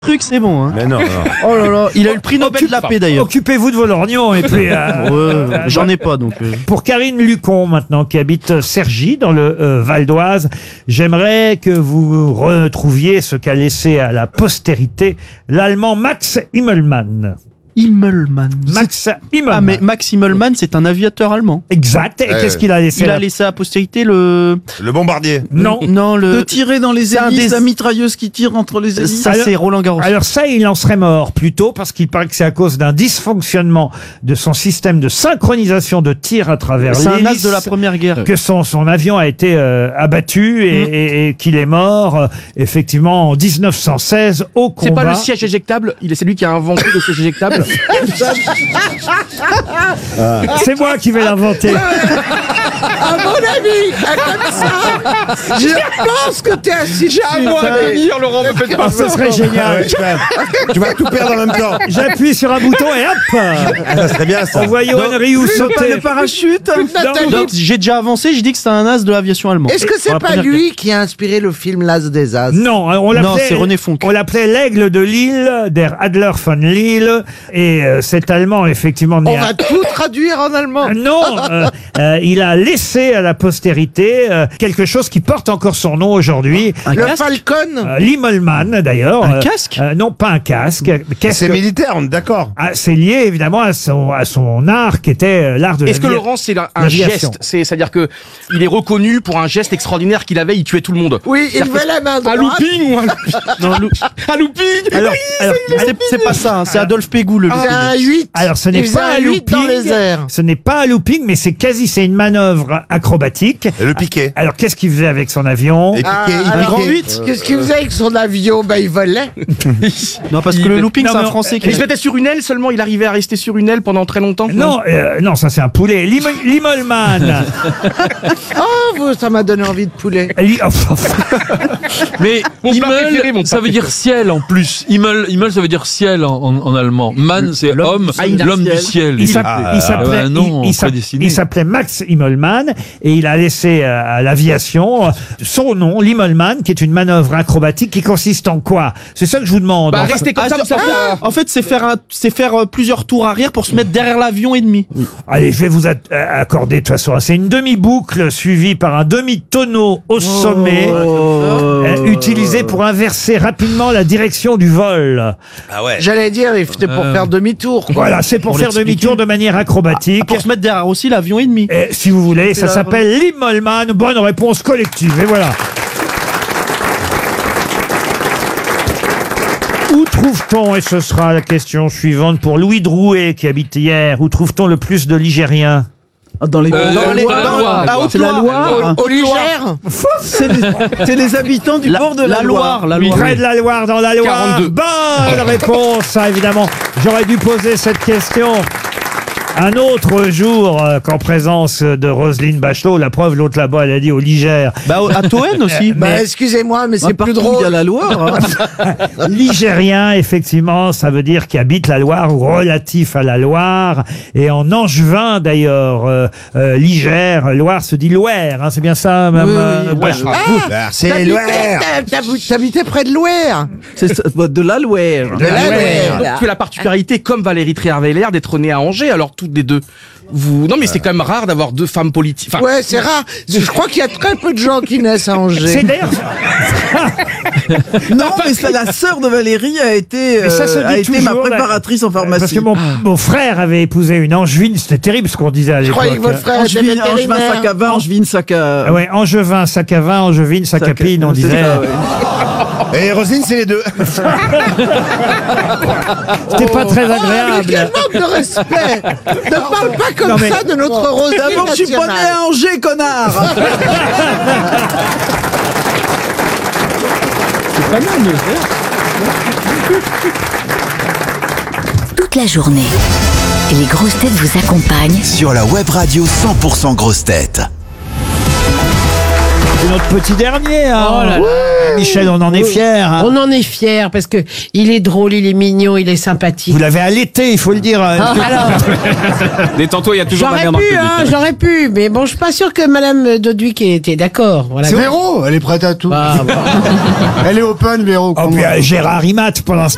truc, c'est bon. Hein. Mais non. Oh là là, il a eu le prix Nobel de la paix d'ailleurs. Occupez-vous de vos lorgnons et puis... J'en ai pas donc. Pour Karine Lucon maintenant, qui habite Cergy dans le Val d'Oise, j'aimerais que vous retrouviez ce qu'a laissé à la postérité l'Allemand Max Immelmann. Immelmann. Max Immelmann. Ah mais Max Immelmann, c'est un aviateur allemand. Exact. Et qu'est-ce qu'il a laissé Il a laissé à la postérité le bombardier. Non. Non, De tirer dans les hélices, la mitrailleuse qui tire entre les hélices. Ça c'est Roland Garros. Alors ça, il en serait mort plutôt parce qu'il paraît que c'est à cause d'un dysfonctionnement de son système de synchronisation de tir à travers C'est un as l'hélice de la Première Guerre. que son avion a été abattu et qu'il est mort effectivement en 1916 au combat. C'est pas le siège éjectable, c'est lui qui a inventé le siège éjectable. C'est moi qui vais l'inventer. À mon avis, comme ça, je pense que t'es assis. J'ai un mot à dire, Laurent, me faites pas Ce serait génial. Tu vas tout perdre en même temps. J'appuie sur un bouton et hop, Ça serait bien ça. on voit Johan Rioux sauter. Le parachute. Donc j'ai déjà avancé, j'ai dit que c'était un as de l'aviation allemande. Est-ce que c'est Pour la pas Première lui qui a inspiré le film L'As des As? Non, on l'appelait. Non, c'est René Fonck. On l'appelait l'aigle de Lille, der Adler von Lille, et cet Allemand effectivement né On à- va tout traduire en allemand. Non, il a laissé à la postérité quelque chose qui porte encore son nom aujourd'hui. Un Le casque. Falcon. L'Immelmann d'ailleurs. Un casque Non, pas un casque. C'est militaire, on est d'accord. Ah, c'est lié évidemment à son art qui était l'art de Est-ce que l'avi- Laurent, c'est un l'aviation. geste? C'est-à-dire que il est reconnu pour un geste extraordinaire qu'il avait, il tuait tout le monde. Oui, il met la main Un droite. looping ou un Non, un looping? Alors, c'est pas ça, hein, c'est Adolphe Pégout le C'est un 8. alors, ce n'est Il faisait pas un un 8 dans looping. les airs. Ce n'est pas un looping, mais c'est une manœuvre acrobatique. Et le piquet. Alors, qu'est-ce qu'il faisait avec son avion? Et piquet, il alors, piquait. Qu'est-ce qu'il faisait avec son avion? Bah, il volait. Non, parce que le looping, Non, c'est un mais français qui Il se mettait sur une aile seulement, il arrivait à rester sur une aile pendant très longtemps? Non, ça c'est un poulet. L'Immelmann. Oh, ça m'a donné envie de poulet. Mais Mon plat préféré, Himmel, mon ça plat veut dire ciel en plus. Himmel, ça veut dire ciel en allemand. Mann, c'est homme, l'homme du ciel. Il s'appelait un nom prédestiné. il s'appelait Max Immelmann et il a laissé à l'aviation son nom, l'Immelmann, qui est une manœuvre acrobatique qui consiste en quoi? C'est ça que je vous demande. Bah, En fait. restez comme ça, vous savez. En fait, c'est faire plusieurs tours arrière pour se mettre derrière l'avion ennemi. Allez, je vais vous accorder de toute façon. C'est une demi-boucle suivie par un demi-tonneau au sommet, utilisé pour inverser rapidement la direction du vol. Ah ouais. J'allais dire, c'était pour faire demi-tour. quoi. Voilà, c'est pour Pour faire l'expliquer. demi-tour de manière acrobatique. Pour se mettre derrière aussi l'avion ennemi. Et si vous voulez, ça la- s'appelle l'Immelmann. Bonne réponse collective. Et voilà. Où trouve-t-on, et ce sera la question suivante pour Louis Drouet qui habite hier, où trouve-t-on le plus de Ligériens? Dans les. la Loire. La C'est la Loire. Au Ligère. C'est les habitants du bord de la Loire. La Près de la Loire, dans la Loire. 42. Bonne réponse, ça évidemment. J'aurais dû poser cette question un autre jour qu'en présence de Roselyne Bachelot. La preuve, l'autre là-bas, elle a dit au Ligère. Bah, à Toen aussi. Bah, excusez-moi, mais c'est plus Il y a drôle. la Loire. Ligérien, effectivement, ça veut dire qui habite la Loire ou relatif à la Loire. Et en angevin, d'ailleurs, Ligère, Loire se dit Loire. Hein, c'est bien ça, même. Bachelot. C'est Loire. T'habitais près de Loire. C'est ça, de la Loire. De la Loire. Tu as la particularité, comme Valérie Trierweiler, d'être née à Angers, alors toutes les deux. Non, mais c'est quand même rare d'avoir deux femmes politiques. Enfin, Ouais, c'est rare. Je crois qu'il y a très peu de gens qui naissent à C'est Angers. d'ailleurs. Non, mais ça, la sœur de Valérie a été, Mais ça se dit a été ma toujours, préparatrice en pharmacie. Parce que mon frère avait épousé une angevine, c'était terrible ce qu'on disait à Je l'époque. croyais que votre frère était Angevin, sac vétérinaire. à vin, Angevin, sac à... Ah ouais, angevin, sac à vin, angevine, sac à pine, on c'est disait. ça, ouais. Et Roselyne, c'est les deux. C'était pas très Mais agréable. quel manque de respect. Ne parle pas comme Non, mais- ça de notre Roselyne D'abord, je suis pas né nationale. à Angers, connard. Toute la journée, les grosses têtes vous accompagnent Sur la web radio 100% grosses têtes. C'est notre petit dernier, hein. Oh là là. Michel, on en est fiers. Hein. On en est fiers parce que il est drôle, il est mignon, il est sympathique. Vous l'avez allaité, il faut le dire. Alors, détends-toi, il y a toujours j'aurais pu, j'aurais pu, mais bon, je suis pas sûr que Madame Doduic était d'accord. Voilà. Véro, elle est prête à tout. Ah, bon. Elle est open, Véro. Oh, puis, Gérard Imat, pour l'instant.